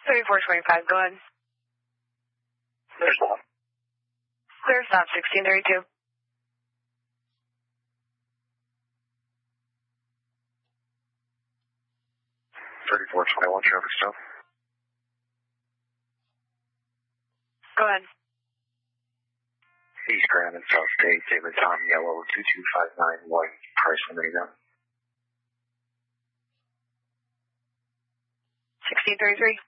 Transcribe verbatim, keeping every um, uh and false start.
thirty-four twenty-five, go ahead. Clear stop. Clear stop, sixteen thirty-two. thirty-four twenty-one, traffic stop. Go ahead. East Grand and South State, David Tom, yellow, two two five nine, white, price limiting down. sixteen thirty-three.